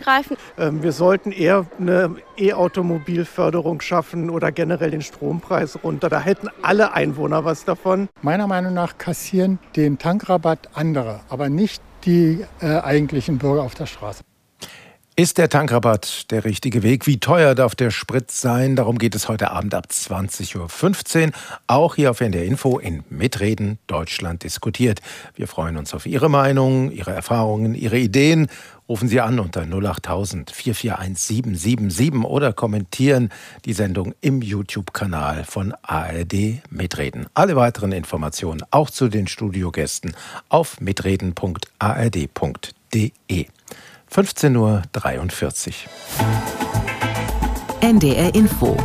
eingreifen? Wir sollten eher eine E-Automobilförderung schaffen oder generell den Strompreis runter. Da hätten alle Einwohner was davon. Meiner Meinung nach kassieren den Tankrabatt andere, aber nicht die eigentlichen Bürger auf der Straße. Ist der Tankrabatt der richtige Weg? Wie teuer darf der Sprit sein? Darum geht es heute Abend ab 20.15 Uhr. Auch hier auf NDR Info in Mitreden Deutschland diskutiert. Wir freuen uns auf Ihre Meinung, Ihre Erfahrungen, Ihre Ideen. Rufen Sie an unter 08000 441 777 oder kommentieren die Sendung im YouTube-Kanal von ARD Mitreden. Alle weiteren Informationen, auch zu den Studiogästen, auf mitreden.ard.de. 15.43 Uhr. NDR Info.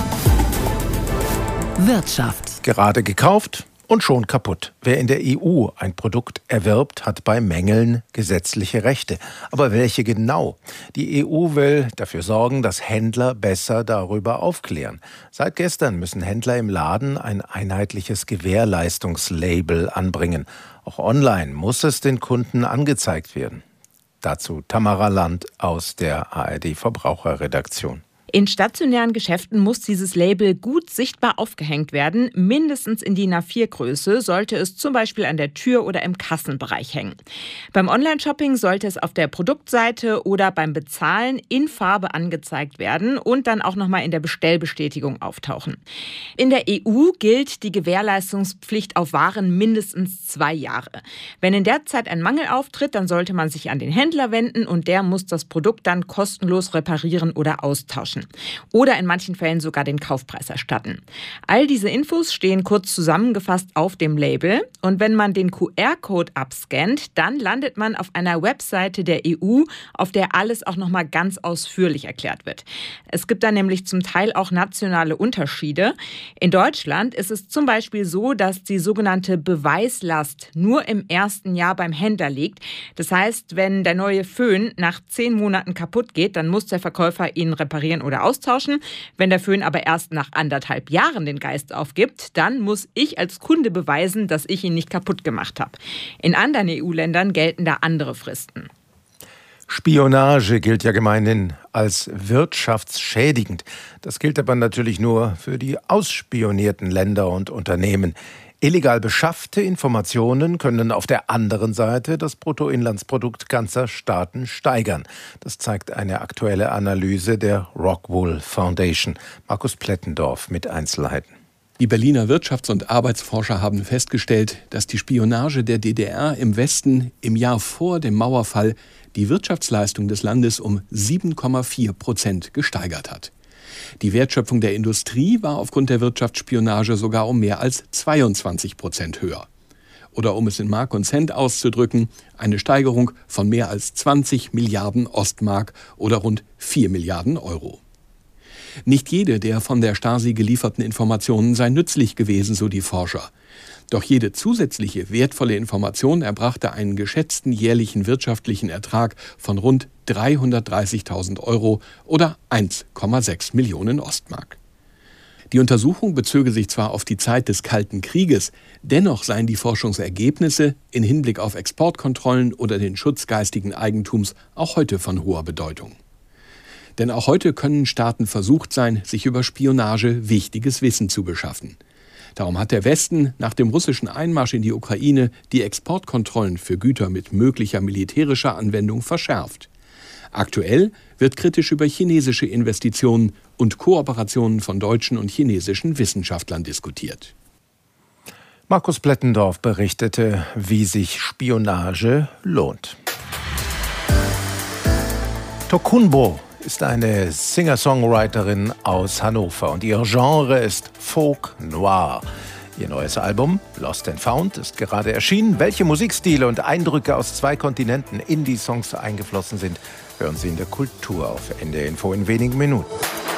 Wirtschaft. Gerade gekauft und schon kaputt. Wer in der EU ein Produkt erwirbt, hat bei Mängeln gesetzliche Rechte. Aber welche genau? Die EU will dafür sorgen, dass Händler besser darüber aufklären. Seit gestern müssen Händler im Laden ein einheitliches Gewährleistungslabel anbringen. Auch online muss es den Kunden angezeigt werden. Dazu Tamara Land aus der ARD-Verbraucherredaktion. In stationären Geschäften muss dieses Label gut sichtbar aufgehängt werden. Mindestens in DIN A4-Größe sollte es zum Beispiel an der Tür oder im Kassenbereich hängen. Beim Online-Shopping sollte es auf der Produktseite oder beim Bezahlen in Farbe angezeigt werden und dann auch nochmal in der Bestellbestätigung auftauchen. In der EU gilt die Gewährleistungspflicht auf Waren mindestens 2 Jahre. Wenn in der Zeit ein Mangel auftritt, dann sollte man sich an den Händler wenden und der muss das Produkt dann kostenlos reparieren oder austauschen. Oder in manchen Fällen sogar den Kaufpreis erstatten. All diese Infos stehen kurz zusammengefasst auf dem Label. Und wenn man den QR-Code abscannt, dann landet man auf einer Webseite der EU, auf der alles auch nochmal ganz ausführlich erklärt wird. Es gibt da nämlich zum Teil auch nationale Unterschiede. In Deutschland ist es zum Beispiel so, dass die sogenannte Beweislast nur im ersten Jahr beim Händler liegt. Das heißt, wenn der neue Föhn nach 10 Monaten kaputt geht, dann muss der Verkäufer ihn reparieren oder austauschen. Wenn der Föhn aber erst nach 1,5 Jahren den Geist aufgibt, dann muss ich als Kunde beweisen, dass ich ihn nicht kaputt gemacht habe. In anderen EU-Ländern gelten da andere Fristen. Spionage gilt ja gemeinhin als wirtschaftsschädigend. Das gilt aber natürlich nur für die ausspionierten Länder und Unternehmen. Illegal beschaffte Informationen können auf der anderen Seite das Bruttoinlandsprodukt ganzer Staaten steigern. Das zeigt eine aktuelle Analyse der Rockwool Foundation. Markus Plettendorf mit Einzelheiten. Die Berliner Wirtschafts- und Arbeitsforscher haben festgestellt, dass die Spionage der DDR im Westen im Jahr vor dem Mauerfall die Wirtschaftsleistung des Landes um 7,4% gesteigert hat. Die Wertschöpfung der Industrie war aufgrund der Wirtschaftsspionage sogar um mehr als 22% höher. Oder um es in Mark und Cent auszudrücken, eine Steigerung von mehr als 20 Milliarden Ostmark oder rund 4 Milliarden Euro. Nicht jede der von der Stasi gelieferten Informationen sei nützlich gewesen, so die Forscher. Doch jede zusätzliche wertvolle Information erbrachte einen geschätzten jährlichen wirtschaftlichen Ertrag von rund 330.000 Euro oder 1,6 Millionen Ostmark. Die Untersuchung bezöge sich zwar auf die Zeit des Kalten Krieges, dennoch seien die Forschungsergebnisse in Hinblick auf Exportkontrollen oder den Schutz geistigen Eigentums auch heute von hoher Bedeutung. Denn auch heute können Staaten versucht sein, sich über Spionage wichtiges Wissen zu beschaffen. Darum hat der Westen nach dem russischen Einmarsch in die Ukraine die Exportkontrollen für Güter mit möglicher militärischer Anwendung verschärft. Aktuell wird kritisch über chinesische Investitionen und Kooperationen von deutschen und chinesischen Wissenschaftlern diskutiert. Markus Plettendorf berichtete, wie sich Spionage lohnt. Tokunboh ist eine Singer-Songwriterin aus Hannover und ihr Genre ist Folk Noir. Ihr neues Album Lost and Found ist gerade erschienen. Welche Musikstile und Eindrücke aus 2 Kontinenten in die Songs eingeflossen sind, hören Sie in der Kultur auf NDR Info in wenigen Minuten.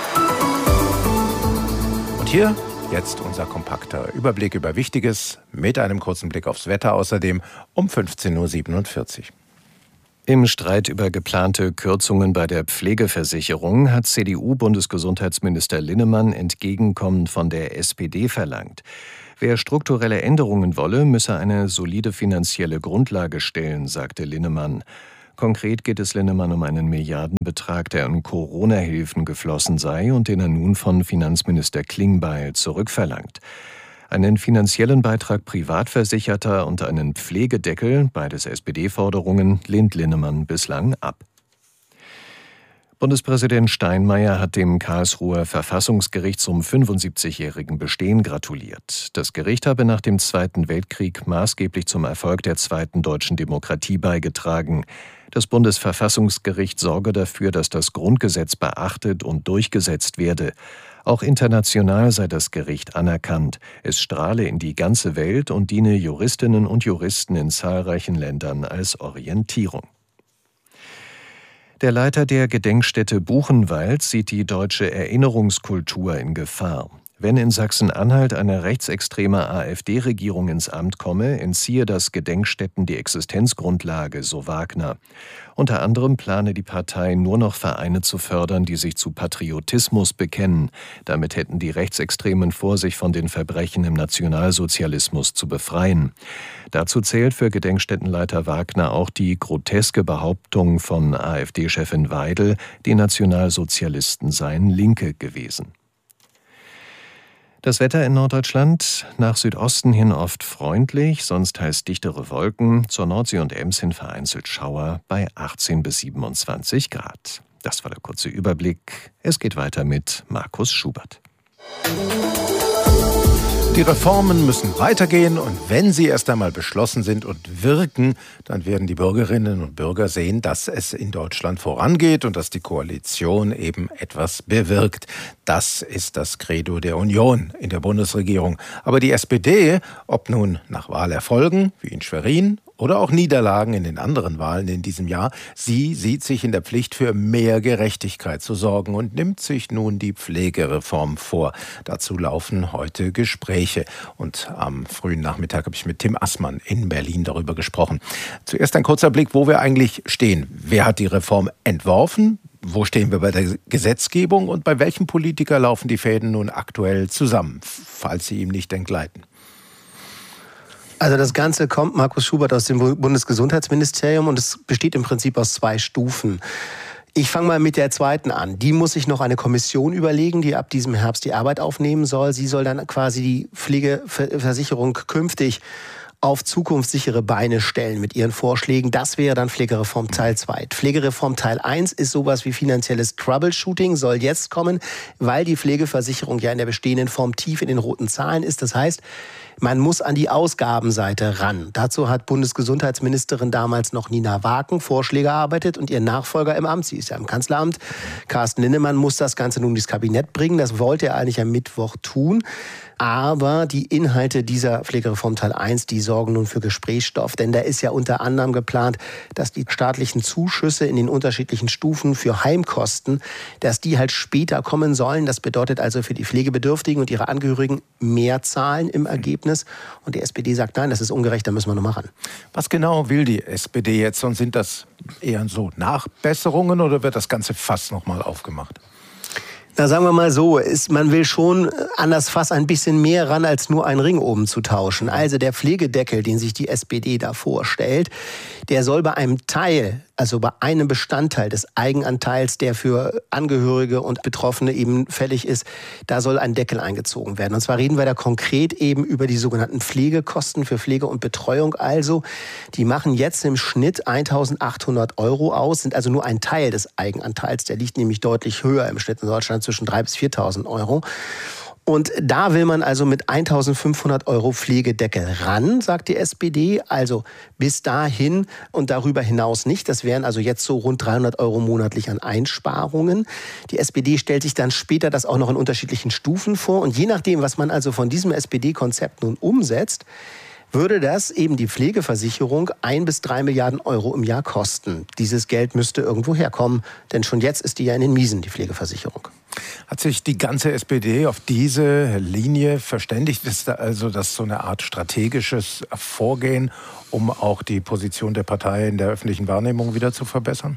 Und hier jetzt unser kompakter Überblick über Wichtiges mit einem kurzen Blick aufs Wetter, außerdem um 15.47 Uhr. Im Streit über geplante Kürzungen bei der Pflegeversicherung hat CDU-Bundesgesundheitsminister Linnemann Entgegenkommen von der SPD verlangt. Wer strukturelle Änderungen wolle, müsse eine solide finanzielle Grundlage stellen, sagte Linnemann. Konkret geht es Linnemann um einen Milliardenbetrag, der an Corona-Hilfen geflossen sei und den er nun von Finanzminister Klingbeil zurückverlangt. Einen finanziellen Beitrag Privatversicherter und einen Pflegedeckel, beides SPD-Forderungen, lehnt Linnemann bislang ab. Bundespräsident Steinmeier hat dem Karlsruher Verfassungsgericht zum 75-jährigen Bestehen gratuliert. Das Gericht habe nach dem Zweiten Weltkrieg maßgeblich zum Erfolg der zweiten deutschen Demokratie beigetragen. Das Bundesverfassungsgericht sorge dafür, dass das Grundgesetz beachtet und durchgesetzt werde. Auch international sei das Gericht anerkannt. Es strahle in die ganze Welt und diene Juristinnen und Juristen in zahlreichen Ländern als Orientierung. Der Leiter der Gedenkstätte Buchenwald sieht die deutsche Erinnerungskultur in Gefahr. Wenn in Sachsen-Anhalt eine rechtsextreme AfD-Regierung ins Amt komme, entziehe das Gedenkstätten die Existenzgrundlage, so Wagner. Unter anderem plane die Partei nur noch Vereine zu fördern, die sich zu Patriotismus bekennen. Damit hätten die Rechtsextremen vor, sich von den Verbrechen im Nationalsozialismus zu befreien. Dazu zählt für Gedenkstättenleiter Wagner auch die groteske Behauptung von AfD-Chefin Weidel, die Nationalsozialisten seien Linke gewesen. Das Wetter in Norddeutschland nach Südosten hin oft freundlich, sonst teils dichtere Wolken, zur Nordsee und Ems hin vereinzelt Schauer bei 18 bis 27 Grad. Das war der kurze Überblick. Es geht weiter mit Markus Schubert. Die Reformen müssen weitergehen und wenn sie erst einmal beschlossen sind und wirken, dann werden die Bürgerinnen und Bürger sehen, dass es in Deutschland vorangeht und dass die Koalition eben etwas bewirkt. Das ist das Credo der Union in der Bundesregierung. Aber die SPD, ob nun nach Wahlerfolgen wie in Schwerin oder auch Niederlagen in den anderen Wahlen in diesem Jahr, sie sieht sich in der Pflicht, für mehr Gerechtigkeit zu sorgen und nimmt sich nun die Pflegereform vor. Dazu laufen heute Gespräche. Und am frühen Nachmittag habe ich mit Tim Assmann in Berlin darüber gesprochen. Zuerst ein kurzer Blick, wo wir eigentlich stehen. Wer hat die Reform entworfen? Wo stehen wir bei der Gesetzgebung? Und bei welchem Politiker laufen die Fäden nun aktuell zusammen, falls sie ihm nicht entgleiten? Also das Ganze kommt, Markus Schubert, aus dem Bundesgesundheitsministerium und es besteht im Prinzip aus 2 Stufen. Ich fange mal mit der zweiten an. Die muss sich noch eine Kommission überlegen, die ab diesem Herbst die Arbeit aufnehmen soll. Sie soll dann quasi die Pflegeversicherung künftig auf zukunftssichere Beine stellen mit ihren Vorschlägen. Das wäre dann Pflegereform Teil 2. Pflegereform Teil 1 ist sowas wie finanzielles Troubleshooting, soll jetzt kommen, weil die Pflegeversicherung ja in der bestehenden Form tief in den roten Zahlen ist. Das heißt, man muss an die Ausgabenseite ran. Dazu hat Bundesgesundheitsministerin damals noch Nina Waken Vorschläge erarbeitet und ihr Nachfolger im Amt, sie ist ja im Kanzleramt, Carsten Linnemann, muss das Ganze nun ins Kabinett bringen. Das wollte er eigentlich am Mittwoch tun. Aber die Inhalte dieser Pflegereform Teil 1, die sorgen nun für Gesprächsstoff. Denn da ist ja unter anderem geplant, dass die staatlichen Zuschüsse in den unterschiedlichen Stufen für Heimkosten, dass die halt später kommen sollen. Das bedeutet also für die Pflegebedürftigen und ihre Angehörigen mehr Zahlen im Ergebnis. Und die SPD sagt, nein, das ist ungerecht, da müssen wir nochmal ran. Was genau will die SPD jetzt? Und sind das eher so Nachbesserungen oder wird das ganze Fass nochmal aufgemacht? Na, sagen wir mal so, man will schon an das Fass ein bisschen mehr ran, als nur einen Ring oben zu tauschen. Also der Pflegedeckel, den sich die SPD da vorstellt, der soll bei einem Teil, also bei einem Bestandteil des Eigenanteils, der für Angehörige und Betroffene eben fällig ist, da soll ein Deckel eingezogen werden. Und zwar reden wir da konkret eben über die sogenannten Pflegekosten für Pflege und Betreuung. Also, die machen jetzt im Schnitt 1.800 € aus, sind also nur ein Teil des Eigenanteils. Der liegt nämlich deutlich höher im Schnitt in Deutschland, zwischen 3.000 bis 4.000 €. Und da will man also mit 1.500 € Pflegedeckel ran, sagt die SPD. Also bis dahin und darüber hinaus nicht. Das wären also jetzt so rund 300 € monatlich an Einsparungen. Die SPD stellt sich dann später das auch noch in unterschiedlichen Stufen vor. Und je nachdem, was man also von diesem SPD-Konzept nun umsetzt, würde das eben die Pflegeversicherung 1 bis 3 Milliarden € im Jahr kosten. Dieses Geld müsste irgendwo herkommen, denn schon jetzt ist die ja in den Miesen, die Pflegeversicherung. Hat sich die ganze SPD auf diese Linie verständigt? Ist da also das so eine Art strategisches Vorgehen, um auch die Position der Partei in der öffentlichen Wahrnehmung wieder zu verbessern?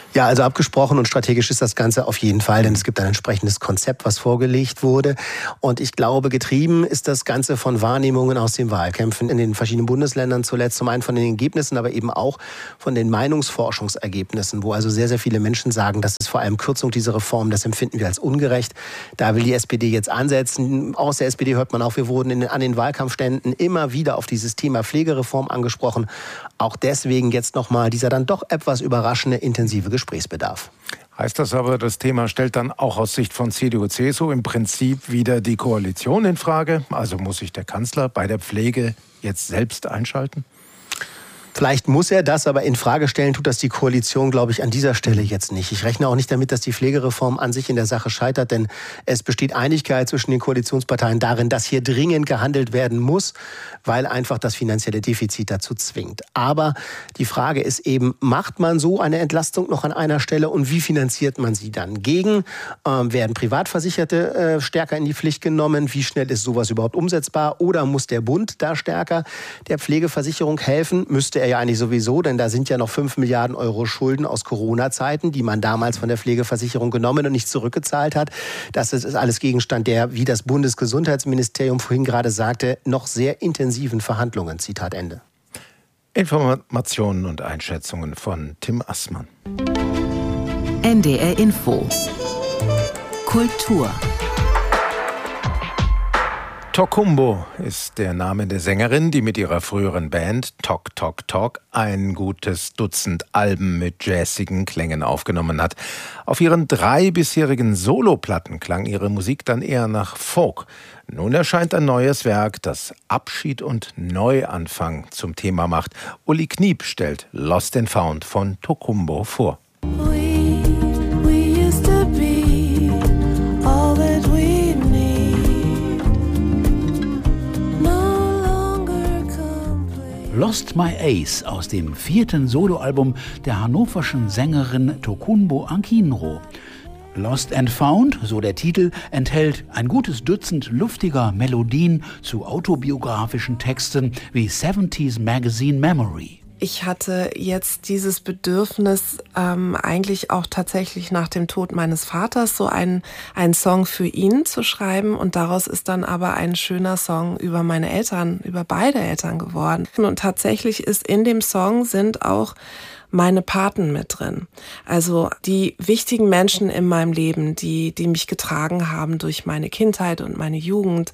Ja, also abgesprochen und strategisch ist das Ganze auf jeden Fall, denn es gibt ein entsprechendes Konzept, was vorgelegt wurde. Und ich glaube, getrieben ist das Ganze von Wahrnehmungen aus den Wahlkämpfen in den verschiedenen Bundesländern zuletzt. Zum einen von den Ergebnissen, aber eben auch von den Meinungsforschungsergebnissen, wo also sehr, sehr viele Menschen sagen, das ist vor allem Kürzung dieser Reform, das empfinden wir als ungerecht. Da will die SPD jetzt ansetzen. Aus der SPD hört man auch, wir wurden an den Wahlkampfständen immer wieder auf dieses Thema Pflegereform angesprochen. Auch deswegen jetzt nochmal dieser dann doch etwas überraschende, intensive Gesprächsbedarf. Heißt das aber, das Thema stellt dann auch aus Sicht von CDU/CSU im Prinzip wieder die Koalition in Frage? Also muss sich der Kanzler bei der Pflege jetzt selbst einschalten? Vielleicht muss er das, aber in Frage stellen tut das die Koalition, glaube ich, an dieser Stelle jetzt nicht. Ich rechne auch nicht damit, dass die Pflegereform an sich in der Sache scheitert, denn es besteht Einigkeit zwischen den Koalitionsparteien darin, dass hier dringend gehandelt werden muss, weil einfach das finanzielle Defizit dazu zwingt. Aber die Frage ist eben, macht man so eine Entlastung noch an einer Stelle und wie finanziert man sie dann? Werden Privatversicherte stärker in die Pflicht genommen? Wie schnell ist sowas überhaupt umsetzbar? Oder muss der Bund da stärker der Pflegeversicherung helfen? Müsste er ja eigentlich sowieso, denn da sind ja noch 5 Milliarden Euro Schulden aus Corona-Zeiten, die man damals von der Pflegeversicherung genommen und nicht zurückgezahlt hat. Das ist alles Gegenstand der, wie das Bundesgesundheitsministerium vorhin gerade sagte, noch sehr intensiven Verhandlungen. Zitat Ende. Informationen und Einschätzungen von Tim Assmann. NDR Info. Kultur. Tokumbo ist der Name der Sängerin, die mit ihrer früheren Band Tok Tok Tok ein gutes Dutzend Alben mit jazzigen Klängen aufgenommen hat. Auf ihren 3 bisherigen Soloplatten klang ihre Musik dann eher nach Folk. Nun erscheint ein neues Werk, das Abschied und Neuanfang zum Thema macht. Uli Kniep stellt Lost and Found von Tokumbo vor. Lost My Ace aus dem 4. Soloalbum der hannoverschen Sängerin Tokumbo Akinro. Lost and Found, so der Titel, enthält ein gutes Dutzend luftiger Melodien zu autobiografischen Texten wie 70s Magazine Memory. Ich hatte jetzt dieses Bedürfnis, eigentlich auch tatsächlich nach dem Tod meines Vaters so einen Song für ihn zu schreiben. Und daraus ist dann aber ein schöner Song über meine Eltern, über beide Eltern geworden. Und tatsächlich ist in dem Song sind auch meine Paten mit drin. Also die wichtigen Menschen in meinem Leben, die mich getragen haben durch meine Kindheit und meine Jugend,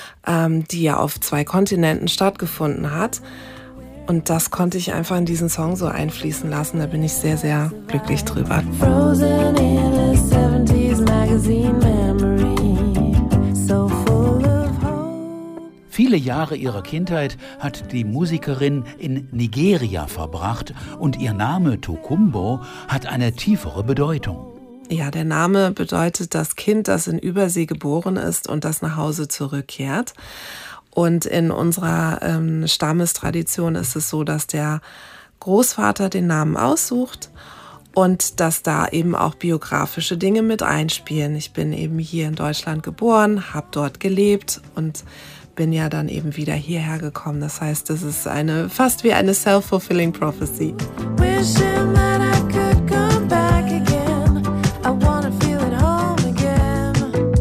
die ja auf 2 Kontinenten stattgefunden hat. Und das konnte ich einfach in diesen Song so einfließen lassen. Da bin ich sehr, sehr glücklich drüber. Frozen in a 70s magazine memory, so full of hope. Viele Jahre ihrer Kindheit hat die Musikerin in Nigeria verbracht und ihr Name Tokumbo hat eine tiefere Bedeutung. Ja, der Name bedeutet das Kind, das in Übersee geboren ist und das nach Hause zurückkehrt. Und in unserer Stammestradition ist es so, dass der Großvater den Namen aussucht und dass da eben auch biografische Dinge mit einspielen. Ich bin eben hier in Deutschland geboren, habe dort gelebt und bin ja dann eben wieder hierher gekommen. Das heißt, es ist fast wie eine self-fulfilling prophecy. Wishing that I could come back again. I wanna feel at home again.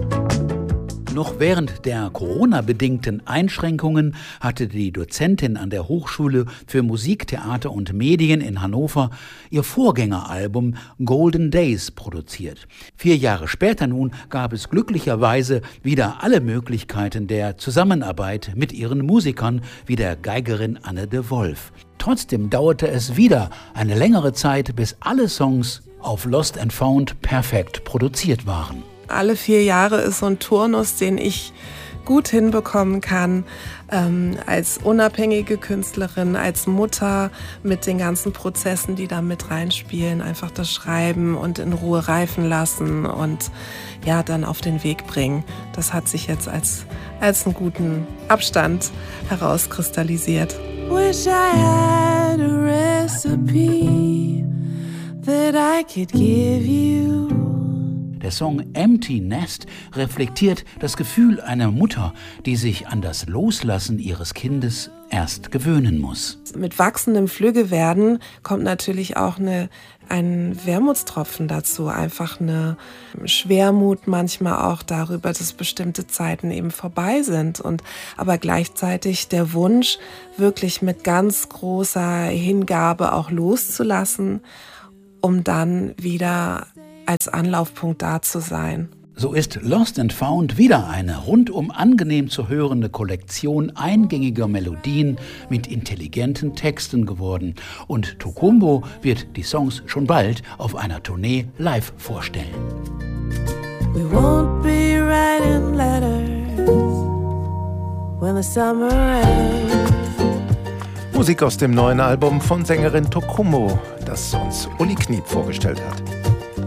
Noch während der Corona-bedingten Einschränkungen hatte die Dozentin an der Hochschule für Musik, Theater und Medien in Hannover ihr Vorgängeralbum Golden Days produziert. 4 Jahre später nun gab es glücklicherweise wieder alle Möglichkeiten der Zusammenarbeit mit ihren Musikern, wie der Geigerin Anne de Wolf. Trotzdem dauerte es wieder eine längere Zeit, bis alle Songs auf Lost and Found perfekt produziert waren. Alle 4 Jahre ist so ein Turnus, den ich gut hinbekommen kann, als unabhängige Künstlerin, als Mutter mit den ganzen Prozessen, die da mit reinspielen, einfach das Schreiben und in Ruhe reifen lassen und ja, dann auf den Weg bringen. Das hat sich jetzt als einen guten Abstand herauskristallisiert. Wish I had a recipe that I could give you. Der Song Empty Nest reflektiert das Gefühl einer Mutter, die sich an das Loslassen ihres Kindes erst gewöhnen muss. Mit wachsendem Flüggewerden kommt natürlich auch ein Wermutstropfen dazu, einfach eine Schwermut manchmal auch darüber, dass bestimmte Zeiten eben vorbei sind aber gleichzeitig der Wunsch, wirklich mit ganz großer Hingabe auch loszulassen, um dann wieder als Anlaufpunkt da zu sein. So ist Lost and Found wieder eine rundum angenehm zu hörende Kollektion eingängiger Melodien mit intelligenten Texten geworden. Und Tokumbo wird die Songs schon bald auf einer Tournee live vorstellen. We won't be writing letters when the summer ends. Musik aus dem neuen Album von Sängerin Tokumbo, das uns Uli Kniep vorgestellt hat.